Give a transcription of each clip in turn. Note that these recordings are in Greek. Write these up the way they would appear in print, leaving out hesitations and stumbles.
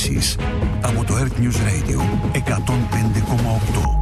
ειδήσεις από το Earth News Radio 105,8.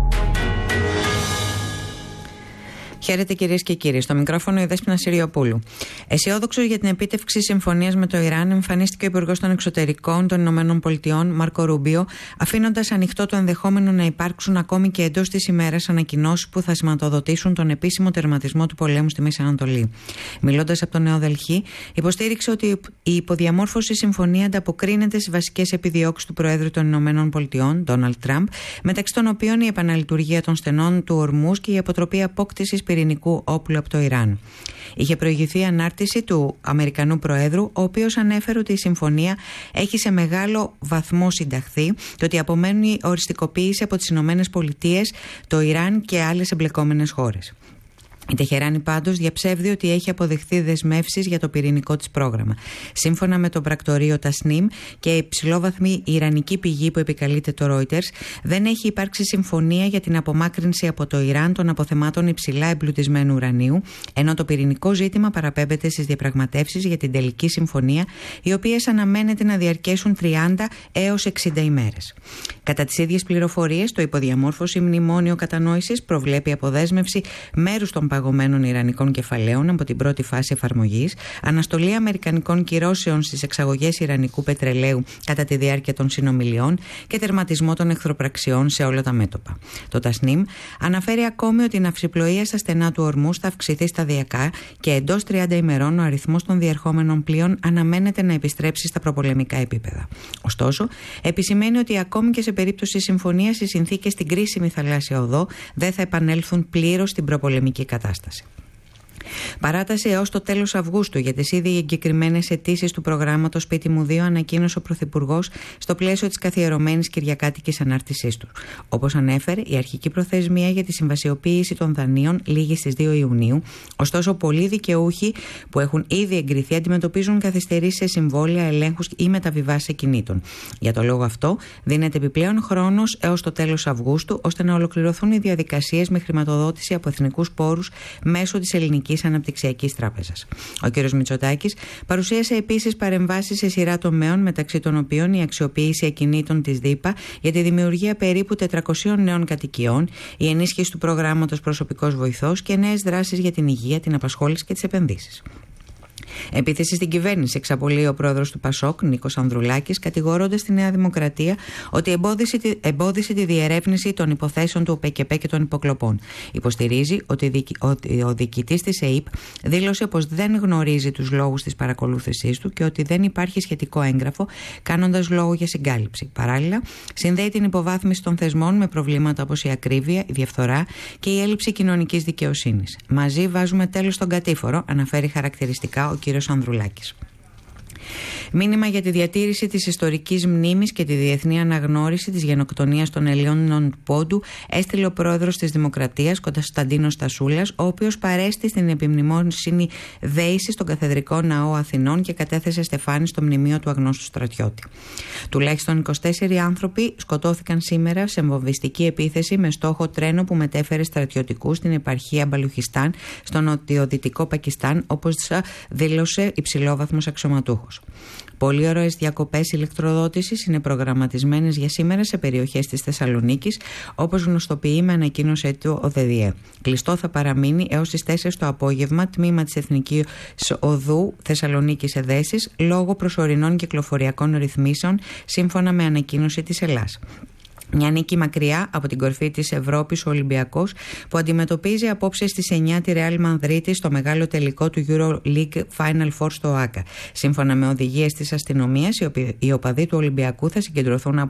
Χαίρετε κυρίες και κύριοι. Στο μικρόφωνο η Δέσποινα Συριοπούλου. Αισιόδοξος για την επίτευξη συμφωνίας με το Ιράν, εμφανίστηκε ο Υπουργός των Εξωτερικών των Ηνωμένων Πολιτειών, Μάρκο Ρούμπιο, αφήνοντας ανοιχτό το ενδεχόμενο να υπάρξουν ακόμη και εντός της ημέρας ανακοινώσεις που θα σηματοδοτήσουν τον επίσημο τερματισμό του πολέμου στη Μέση Ανατολή. Μιλώντας από το Νέο Δελχή, υποστήριξε ότι η υποδιαμόρφωση συμφωνία ανταποκρίνεται στις βασικές επιδιώξεις του Προέδρου των Ηνωμένων Πολιτειών, Ντόναλντ Τραμπ, μεταξύ των οποίων η επαναλειτουργία των στενών του Ορμούζ και η αποτροπή απόκτησης πυρηνικού όπλου από το Ιράν. Είχε προηγηθεί ανάρτηση του Αμερικανού Προέδρου, ο οποίος ανέφερε ότι η συμφωνία έχει σε μεγάλο βαθμό συνταχθεί και ότι απομένουν η οριστικοποίηση από τις Ηνωμένες Πολιτείες, το Ιράν και άλλες εμπλεκόμενες χώρες. Η Τεχεράνη πάντως διαψεύδει ότι έχει αποδεχθεί δεσμεύσεις για το πυρηνικό της πρόγραμμα. Σύμφωνα με το πρακτορείο Τασνίμ και υψηλόβαθμη ιρανική πηγή που επικαλείται το Reuters, δεν έχει υπάρξει συμφωνία για την απομάκρυνση από το Ιράν των αποθεμάτων υψηλά εμπλουτισμένου ουρανίου, ενώ το πυρηνικό ζήτημα παραπέμπεται στις διαπραγματεύσεις για την τελική συμφωνία, οι οποίες αναμένεται να διαρκέσουν 30 έως 60 ημέρες. Κατά τις ίδιες πληροφορίες, το υποδιαμόρφωση μνημόνιο κατανόησης προβλέπει αποδέσμευση μέρους των παγωμένων ιρανικών κεφαλαίων από την πρώτη φάση εφαρμογής, αναστολή αμερικανικών κυρώσεων στις εξαγωγές ιρανικού πετρελαίου κατά τη διάρκεια των συνομιλιών και τερματισμό των εχθροπραξιών σε όλα τα μέτωπα. Το Τασνίμ αναφέρει ακόμη ότι η ναυσιπλοεία στα στενά του Ορμούζ θα αυξηθεί σταδιακά και εντός 30 ημερών ο αριθμός των διερχόμενων πλοίων αναμένεται να επιστρέψει στα προπολεμικά επίπεδα. Ωστόσο, επισημαίνει ότι ακόμη και σε περίπτωση συμφωνίας οι συνθήκες στην κρίσιμη θαλάσσια οδό δεν θα επανέλθουν πλήρως στην προπολεμική κατάσταση. Παράταση έως το τέλος Αυγούστου για τις ήδη εγκεκριμένες αιτήσεις του προγράμματος Σπίτι μου 2 ανακοίνωσε ο Πρωθυπουργός στο πλαίσιο της καθιερωμένης κυριακάτικης ανάρτησής του. Όπως ανέφερε, η αρχική προθεσμία για τη συμβασιοποίηση των δανείων λήγει στις 2 Ιουνίου, ωστόσο πολλοί δικαιούχοι που έχουν ήδη εγκριθεί αντιμετωπίζουν καθυστερήσεις σε συμβόλαια, ελέγχους ή μεταβιβάσεις ακινήτων. Για το λόγο αυτό, δίνεται επιπλέον χρόνος έως το τέλος Αυγούστου ώστε να ολοκληρωθούν οι διαδικασίες με χρηματοδότηση από εθνικούς πόρους μέσω της Ελληνικής Αναπτυξιακής Τράπεζας. Ο κ. Μητσοτάκης παρουσίασε επίσης παρεμβάσεις σε σειρά τομέων, μεταξύ των οποίων η αξιοποίηση ακινήτων της ΔΥΠΑ για τη δημιουργία περίπου 400 νέων κατοικιών, η ενίσχυση του προγράμματος Προσωπικός Βοηθός και νέες δράσεις για την υγεία, την απασχόληση και τις επενδύσεις. Επίθεση στην κυβέρνηση εξαπολύει ο πρόεδρος του Πασόκ, Νίκος Ανδρουλάκης, κατηγορώντας τη Νέα Δημοκρατία ότι εμπόδισε τη διερεύνηση των υποθέσεων του ΟΠΕΚΕΠΕ και των υποκλοπών. Υποστηρίζει ότι ο διοικητής της ΕΥΠ δήλωσε πως δεν γνωρίζει τους λόγους της παρακολούθησής του και ότι δεν υπάρχει σχετικό έγγραφο, κάνοντας λόγο για συγκάλυψη. Παράλληλα, συνδέει την υποβάθμιση των θεσμών με προβλήματα όπως η ακρίβεια, η διαφθορά και η έλλειψη κοινωνικής δικαιοσύνης. Μαζί βάζουμε τέλος στον κατήφορο, αναφέρει χαρακτηριστικά ο κύριος Ανδρουλάκης. Μήνυμα για τη διατήρηση της ιστορικής μνήμης και τη διεθνή αναγνώριση της γενοκτονίας των Ελλήνων του Πόντου έστειλε ο πρόεδρος της Δημοκρατίας, Κωνσταντίνος Στασούλας, ο οποίος παρέστη στην επιμνημόσυνη δέηση στον Καθεδρικό Ναό Αθηνών και κατέθεσε στεφάνι στο μνημείο του αγνώστου στρατιώτη. Τουλάχιστον 24 άνθρωποι σκοτώθηκαν σήμερα σε βομβιστική επίθεση με στόχο τρένο που μετέφερε στρατιωτικούς στην επαρχία Μπαλουχιστάν στο νοτιοδυτικό Πακιστάν, όπως δήλωσε υψηλόβαθμος αξιωματούχος. Πολύωρες διακοπές ηλεκτροδότησης είναι προγραμματισμένες για σήμερα σε περιοχές της Θεσσαλονίκης, όπως γνωστοποιεί με ανακοίνωσή του ο ΔΔΕ. Κλειστό θα παραμείνει έως τις 4 το απόγευμα τμήμα της Εθνικής Οδού Θεσσαλονίκης Εδέσης λόγω προσωρινών κυκλοφοριακών ρυθμίσεων, σύμφωνα με ανακοίνωση της Ελλάς. Μια νίκη μακριά από την κορφή της Ευρώπης ο Ολυμπιακός, που αντιμετωπίζει απόψε στις 9 τη Ρεάλ Μαδρίτη στο μεγάλο τελικό του EuroLeague Final Four στο ΆΚΑ. Σύμφωνα με οδηγίες της αστυνομίας, οι οπαδοί του Ολυμπιακού θα συγκεντρωθούν από